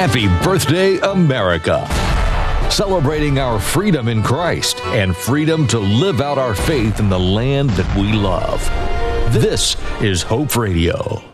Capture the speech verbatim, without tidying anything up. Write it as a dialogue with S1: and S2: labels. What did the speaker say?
S1: Happy birthday, America. Celebrating our freedom in Christ and freedom to live out our faith in the land that we love. This is Hope Radio.